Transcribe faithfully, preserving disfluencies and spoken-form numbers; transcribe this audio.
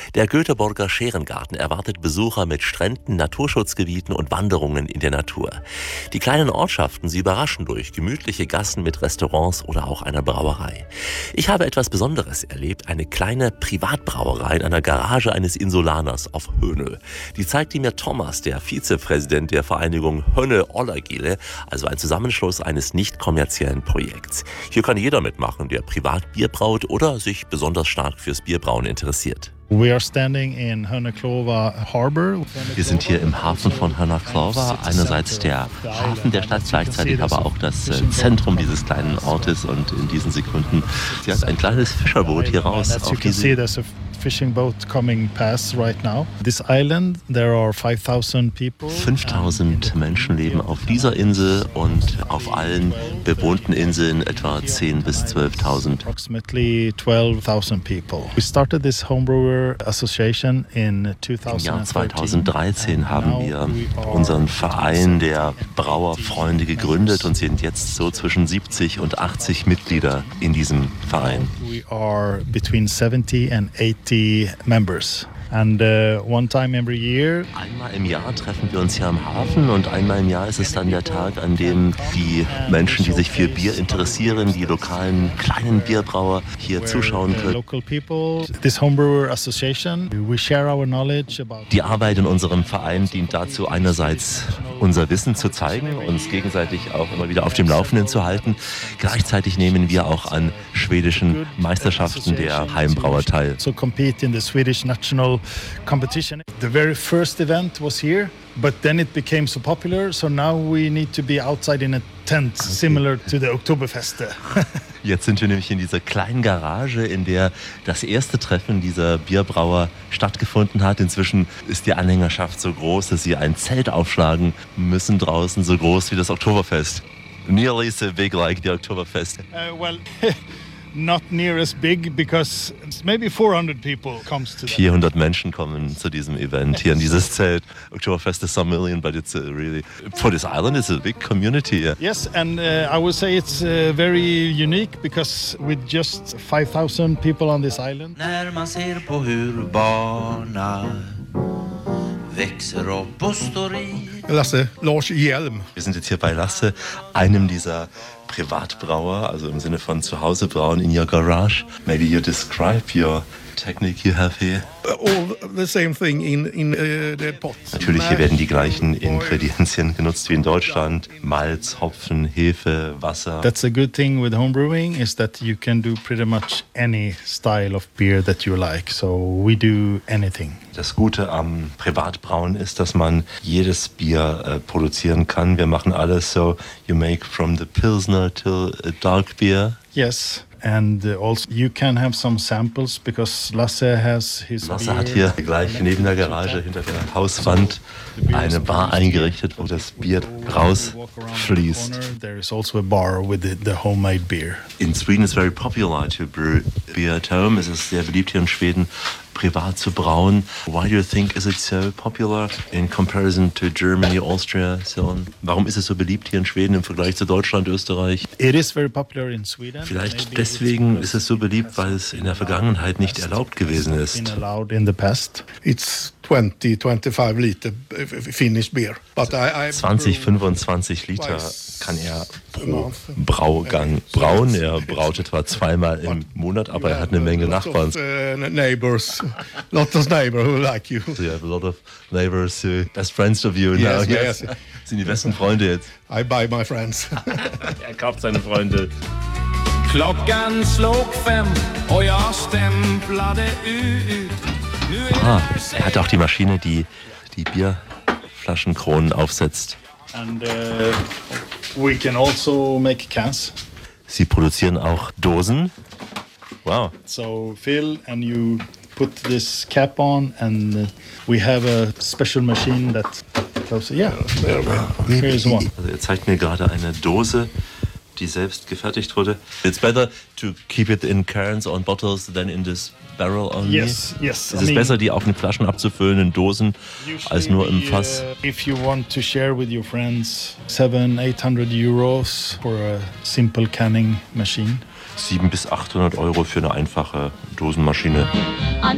Der Göteborger Scherengarten erwartet Besucher mit Stränden, Naturschutzgebieten und Wanderungen in der Natur. Die kleinen Ortschaften, sie überraschen durch gemütliche Gassen mit Restaurants oder auch einer Brauerei. Ich habe etwas Besonderes erlebt, eine kleine Privatbrauerei in einer Garage eines Insulaners auf Hönö. Die zeigte mir Thomas, der Vizepräsident der Vereinigung Hönö-Olagile, also ein Zusammenschluss eines nicht kommerziellen Projekts. Hier kann jeder mitmachen, der privat Bier braut oder sich besonders stark fürs Bierbrauen interessiert. We are standing in Hönö-Klova Harbor. Wir sind hier im Hafen von Hönö-Klova, einerseits der Hafen der Stadt, gleichzeitig aber auch das Zentrum dieses kleinen Ortes, und in diesen Sekunden fährt ein kleines Fischerboot hier raus auf diese Fishing boat coming past right now. This island, there are five thousand people. fünftausend Menschen leben auf dieser Insel und auf allen bewohnten Inseln etwa zehntausend bis zwölftausend. Approximately twelve thousand people. We started this Homebrewer Association in Im Jahr zweitausenddreizehn haben wir unseren Verein der Brauerfreunde gegründet und sind jetzt so zwischen siebzig und achtzig Mitglieder in diesem Verein. We are between seventy and eighty members. And uh, one time every year. Einmal im Jahr treffen wir uns hier am Hafen und einmal im Jahr ist es dann der Tag, an dem die Menschen, die sich für Bier interessieren, die lokalen kleinen Bierbrauer hier zuschauen können. Die Arbeit in unserem Verein dient dazu, einerseits unser Wissen zu zeigen, uns gegenseitig auch immer wieder auf dem Laufenden zu halten. Gleichzeitig nehmen wir auch an schwedischen Meisterschaften der Heimbrauer teil. So compete in the Swedish national competition. The very first event was here, but then it became so popular, so now we need to be outside in a tent, okay, similar to the Oktoberfest. Jetzt sind wir nämlich in dieser kleinen Garage, in der das erste Treffen dieser Bierbrauer stattgefunden hat. Inzwischen ist die Anhängerschaft so groß, dass sie ein Zelt aufschlagen müssen draußen, so groß wie das Oktoberfest. Nearly so big like the Oktoberfest. Uh, well Not near as big, because maybe four hundred people comes to that. vierhundert Menschen kommen zu diesem Event hier in dieses Zelt. Oktoberfest is some million, but it's a really, for this island, it's a big community. Yeah. Yes, and uh, I would say it's uh, very unique because with just five thousand people on this island. När man ser på hur barna växer upp och står i. Lasse, Lars Hjelm. Wir sind jetzt hier bei Lasse, einem dieser Privatbrauer, also im Sinne von zu Hause brauen in your garage. Maybe you describe your technique you have here. All the same thing in, in uh, the pot. Natürlich, hier werden die gleichen Ingredienzien genutzt wie in Deutschland. Malz, Hopfen, Hefe, Wasser. That's a good thing with homebrewing is that you can do pretty much any style of beer that you like. So we do anything. Das Gute am Privatbrauen ist, dass man jedes Bier äh, produzieren kann. Wir machen alles so. You make from the Pilsner till a dark beer. Yes. And also you can have some samples because Lasse has his Lasse hat hier gleich neben der Garage hinter der Hauswand eine Bar eingerichtet, wo das Bier rausfließt. There is also a bar with the, the homemade beer. In Sweden it's very popular to brew beer at home. Es ist sehr beliebt hier in Schweden, privat zu brauen. Why do you think is it so popular in comparison to Germany, Austria, so on? Warum ist es so beliebt hier in Schweden im Vergleich zu Deutschland, Österreich? It is very popular in Sweden. Vielleicht deswegen ist es so beliebt, weil es in der Vergangenheit nicht erlaubt gewesen ist. It's twenty, twenty-five liter Finnish beer. But I, I zwanzig, fünfundzwanzig Liter kann er pro Braugang brauen. Er braut etwa zweimal im Monat, aber er hat eine Menge Nachbarn. Neighbors, lot of neighbors who like you. So you have a lot of neighbors, uh, best friends of you now. Yes, yes. Yes. Sind die besten Freunde jetzt? I buy my friends. Er kauft seine Freunde. Klockan slog fem och jag stämplade ut. Ah, er hat auch die Maschine, die die Bierflaschenkronen aufsetzt. And uh, we can also make cans. Sie produzieren auch Dosen. Wow. So fill and you put this cap on and uh, we have a special machine that closes. Yeah, here is one. Also er zeigt mir gerade eine Dose, die selbst gefertigt wurde. It's better to keep it in cans or in bottles than in this barrel only. Yes, yes. Es ist besser, die auch in Flaschen abzufüllen, in Dosen, als nur im Fass. Uh, if you want to share with your friends, seven, eight hundred euros for a simple canning machine. siebenhundert bis achthundert Euro für eine einfache Dosenmaschine. An